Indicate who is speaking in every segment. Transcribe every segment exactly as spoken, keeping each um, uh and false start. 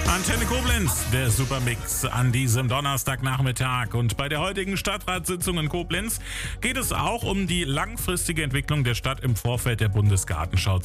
Speaker 1: Antenne Koblenz, der Supermix an diesem Donnerstagnachmittag. Und bei der heutigen Stadtratssitzung in Koblenz geht es auch um die langfristige Entwicklung der Stadt im Vorfeld der Bundesgartenschau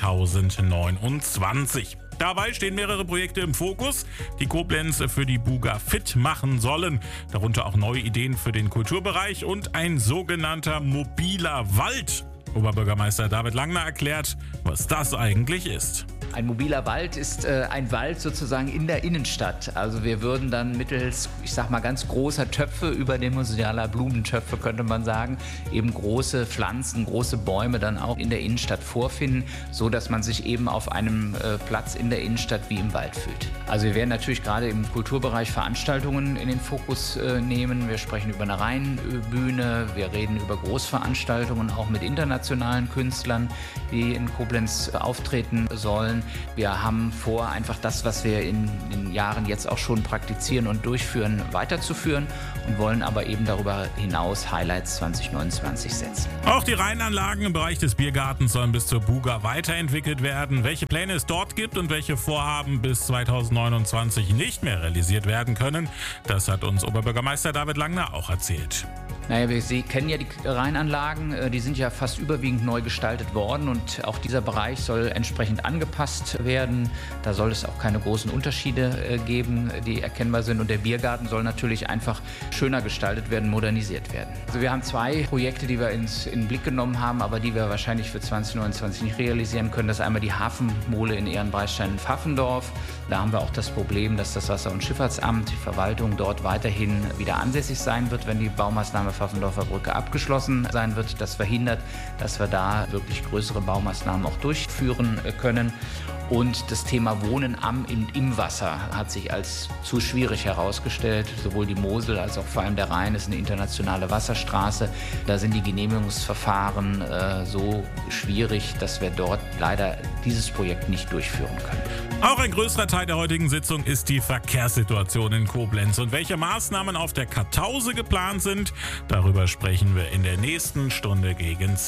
Speaker 1: zweitausendneunundzwanzig. Dabei stehen mehrere Projekte im Fokus, die Koblenz für die Buga fit machen sollen. Darunter auch neue Ideen für den Kulturbereich und ein sogenannter mobiler Wald. Oberbürgermeister David Langner erklärt, was das eigentlich ist.
Speaker 2: Ein mobiler Wald ist äh, ein Wald sozusagen in der Innenstadt. Also wir würden dann mittels, ich sag mal, ganz großer Töpfe, überdimensionaler Blumentöpfe könnte man sagen, eben große Pflanzen, große Bäume dann auch in der Innenstadt vorfinden, so dass man sich eben auf einem äh, Platz in der Innenstadt wie im Wald fühlt. Also wir werden natürlich gerade im Kulturbereich Veranstaltungen in den Fokus äh, nehmen. Wir sprechen über eine Rheinbühne, wir reden über Großveranstaltungen, auch mit internationalen Künstlern, die in Koblenz auftreten sollen. Wir haben vor, einfach das, was wir in den Jahren jetzt auch schon praktizieren und durchführen, weiterzuführen und wollen aber eben darüber hinaus Highlights zwanzig neunundzwanzig setzen.
Speaker 1: Auch die Rheinanlagen im Bereich des Biergartens sollen bis zur Buga weiterentwickelt werden. Welche Pläne es dort gibt und welche Vorhaben bis zweitausendneunundzwanzig nicht mehr realisiert werden können, das hat uns Oberbürgermeister David Langner auch erzählt.
Speaker 2: Naja, wir Sie kennen ja die Rheinanlagen, die sind ja fast überwiegend neu gestaltet worden und auch dieser Bereich soll entsprechend angepasst werden. Da soll es auch keine großen Unterschiede geben, die erkennbar sind, und der Biergarten soll natürlich einfach schöner gestaltet werden, modernisiert werden. Also wir haben zwei Projekte, die wir ins, in den Blick genommen haben, aber die wir wahrscheinlich für zwanzig neunundzwanzig nicht realisieren können. Das ist einmal die Hafenmole in Ehrenbreitstein-Pfaffendorf. Da haben wir auch das Problem, dass das Wasser- und Schifffahrtsamt, die Verwaltung dort weiterhin wieder ansässig sein wird, wenn die Baumaßnahme Pfaffendorfer Brücke abgeschlossen sein wird. Das verhindert, dass wir da wirklich größere Baumaßnahmen auch durchführen können. Und das Thema Wohnen am und im Wasser hat sich als zu schwierig herausgestellt. Sowohl die Mosel als auch vor allem der Rhein ist eine internationale Wasserstraße. Da sind die Genehmigungsverfahren äh, so schwierig, dass wir dort leider dieses Projekt nicht durchführen können.
Speaker 1: Auch ein größerer Teil der heutigen Sitzung ist die Verkehrssituation in Koblenz. Und welche Maßnahmen auf der Kartause geplant sind, darüber sprechen wir in der nächsten Stunde gegen zehn.